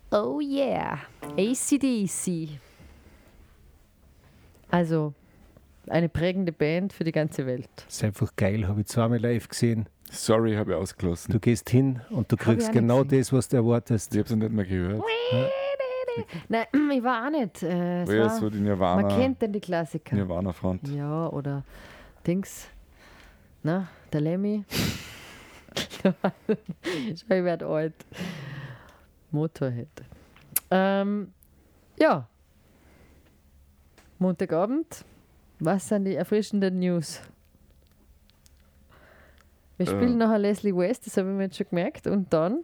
Oh yeah, AC/DC. Also eine prägende Band für die ganze Welt. Das ist einfach geil, habe ich zweimal live gesehen. Sorry, habe ich ausgelassen. Du gehst hin und du kriegst genau das, was du erwartest. Ich habe es nicht mehr gehört. Nein, ich war auch nicht. Es Ja, war, so die Nirvana. man kennt denn die Klassiker. Nirvana-Front. Ja, oder Dings. Na, der Lemmy. Ich werde alt. Motorhead. Ja. Montagabend. Was sind die erfrischenden News? Wir spielen nachher Leslie West, das habe ich mir jetzt schon gemerkt. Und dann?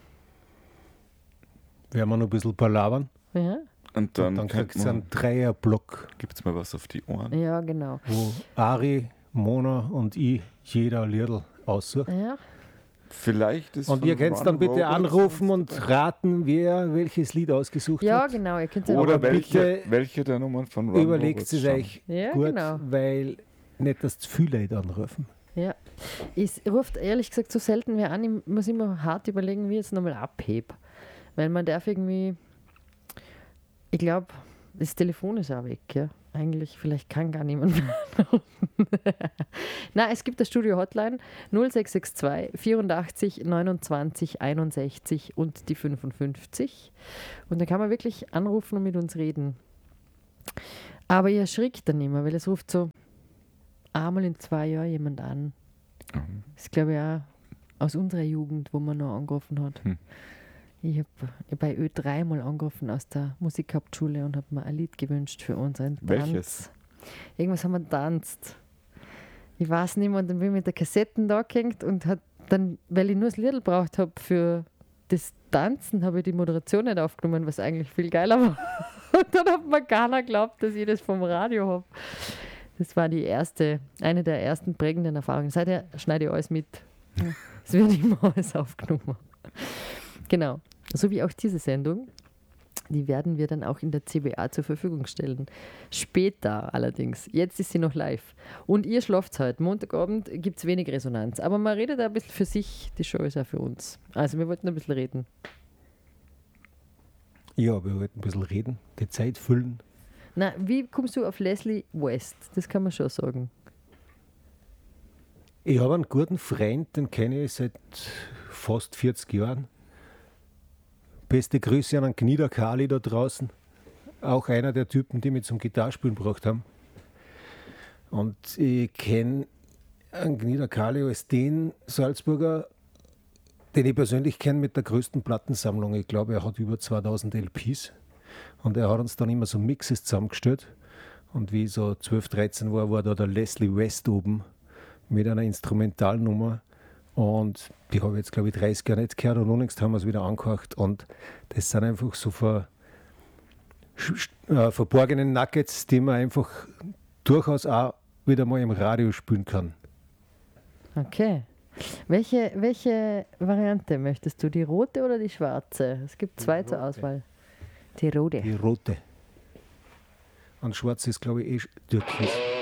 Werden wir noch ein bisschen palavern. Ja, Und dann kriegst du einen Dreierblock, gibt es mal was auf die Ohren. ja genau. wo Ari, Mona und ich jeder ein Liedl aussucht. Ja. Vielleicht ist Und von ihr könnt Run dann bitte Robots anrufen und raten, wer welches Lied ausgesucht Ja, hat. genau. Ihr könnt Oder Aber bitte welche der Nummern von Run Überlegt Robots es stammen. euch Ja, gut, genau. weil nicht, dass zu viele Leute anrufen. Ja. Ich rufe ehrlich gesagt so selten wer an. Ich muss immer hart überlegen, wie ich jetzt nochmal abhebe. Weil man darf irgendwie, ich glaube, das Telefon ist auch weg, ja. Eigentlich, vielleicht kann gar niemand mehr anrufen. Nein, es gibt das Studio Hotline 0662 84 29 61 und die 55. Und da kann man wirklich anrufen und mit uns reden. Aber ihr erschrickt dann immer, weil es ruft so einmal in 2 Jahren jemand an. Das ist, glaube ich, auch aus unserer Jugend, wo man noch angerufen hat. Ich habe bei Ö3 mal angerufen aus der Musikhauptschule und habe mir ein Lied gewünscht für unseren Tanz. Welches? Irgendwas haben wir getanzt. Ich weiß nicht mehr, und dann bin ich mit der Kassetten da gehängt und hat dann, weil ich nur das Lied gebraucht habe für das Tanzen, habe ich die Moderation nicht aufgenommen, was eigentlich viel geiler war. Und dann hat mir keiner geglaubt, dass ich das vom Radio habe. Das war eine der ersten prägenden Erfahrungen. Seither schneide ich alles mit. Es wird immer alles aufgenommen. Genau. So wie auch diese Sendung. Die werden wir dann auch in der CBA zur Verfügung stellen. Später allerdings. Jetzt ist sie noch live. Und ihr schlaft heute. Montagabend gibt es wenig Resonanz. Aber man redet da ein bisschen für sich. Die Show ist auch für uns. Also wir wollten ein bisschen reden. Ja, wir wollten ein bisschen reden, die Zeit füllen. Na, wie kommst du auf Leslie West? Das kann man schon sagen. Ich habe einen guten Freund, den kenne ich seit fast 40 Jahren. Beste Grüße an einen Gnida Kali da draußen. Auch einer der Typen, die mich zum Gitarrespielen gebracht haben. Und ich kenne einen Gnida Kali als den Salzburger, den ich persönlich kenne mit der größten Plattensammlung. Ich glaube, er hat über 2000 LPs. Und er hat uns dann immer so Mixes zusammengestellt. Und wie ich so 12, 13 war da der Leslie West oben mit einer Instrumentalnummer. Und die habe ich jetzt, glaube ich, 30 Jahre nicht gehört und unlängst haben wir es wieder angehört. Und das sind einfach so verborgene Nuggets, die man einfach durchaus auch wieder mal im Radio spielen kann. Okay. Welche Variante möchtest du? Die rote oder die schwarze? Es gibt zwei zur Auswahl. Die rote. Die rote. Und schwarz ist, glaube ich, türkis.